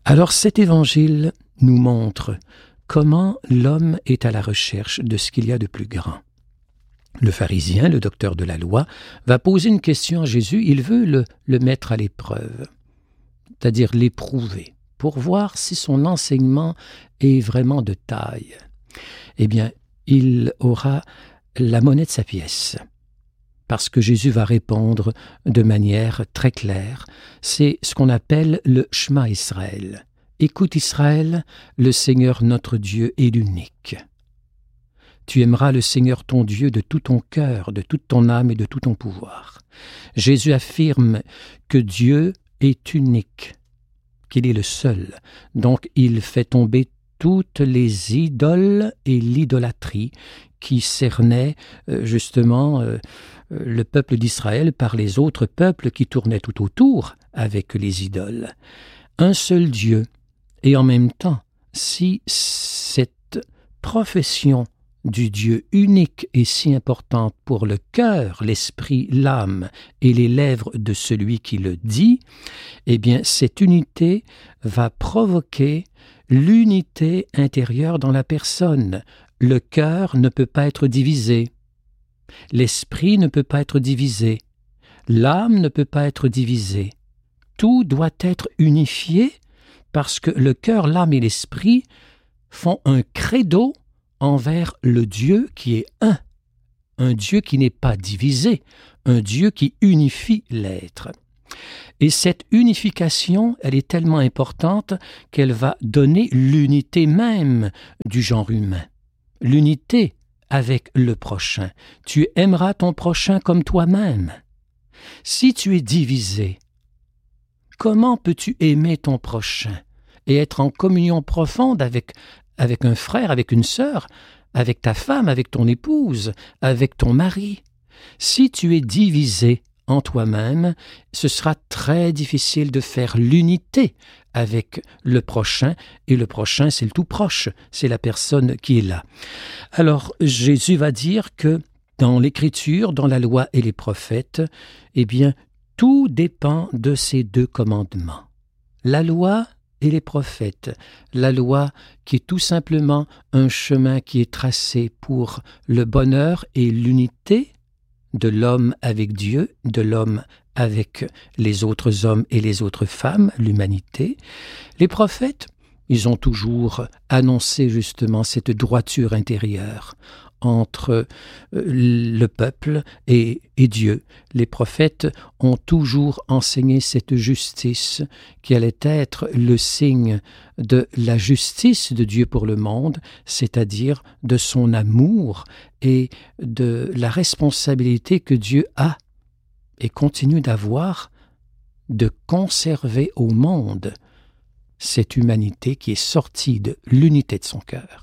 Alors cet évangile nous montre comment l'homme est à la recherche de ce qu'il y a de plus grand. Le pharisien, le docteur de la loi, va poser une question à Jésus, il veut le mettre à l'épreuve, c'est-à-dire l'éprouver, pour voir si son enseignement est vraiment de taille. Eh bien, il aura la monnaie de sa pièce, parce que Jésus va répondre de manière très claire. C'est ce qu'on appelle le Shema Israël. Écoute Israël, le Seigneur notre Dieu est l'unique. Tu aimeras le Seigneur ton Dieu de tout ton cœur, de toute ton âme et de tout ton pouvoir. Jésus affirme que Dieu est unique, qu'il est le seul. Donc il fait tomber toutes les idoles et l'idolâtrie qui cernaient justement le peuple d'Israël par les autres peuples qui tournaient tout autour avec les idoles. Un seul Dieu, et en même temps, si cette profession du Dieu unique est si importante pour le cœur, l'esprit, l'âme et les lèvres de celui qui le dit, eh bien cette unité va provoquer l'unité intérieure dans la personne. Le cœur ne peut pas être divisé, l'esprit ne peut pas être divisé, l'âme ne peut pas être divisée. Tout doit être unifié parce que le cœur, l'âme et l'esprit font un credo envers le Dieu qui est un Dieu qui n'est pas divisé, un Dieu qui unifie l'être. Et cette unification, elle est tellement importante qu'elle va donner l'unité même du genre humain, l'unité avec le prochain. Tu aimeras ton prochain comme toi-même. Si tu es divisé, comment peux-tu aimer ton prochain et être en communion profonde avec un frère, avec une sœur, avec ta femme, avec ton épouse, avec ton mari? Si tu es divisé en toi-même, ce sera très difficile de faire l'unité avec le prochain, et le prochain, c'est le tout proche, c'est la personne qui est là. Alors, Jésus va dire que dans l'Écriture, dans la loi et les prophètes, eh bien, tout dépend de ces deux commandements. La loi et les prophètes. La loi qui est tout simplement un chemin qui est tracé pour le bonheur et l'unité de l'homme avec Dieu, de l'homme avec les autres hommes et les autres femmes, l'humanité. Les prophètes, ils ont toujours annoncé justement cette droiture intérieure entre le peuple et Dieu. Les prophètes ont toujours enseigné cette justice qui allait être le signe de la justice de Dieu pour le monde, c'est-à-dire de son amour et de la responsabilité que Dieu a et continue d'avoir de conserver au monde cette humanité qui est sortie de l'unité de son cœur.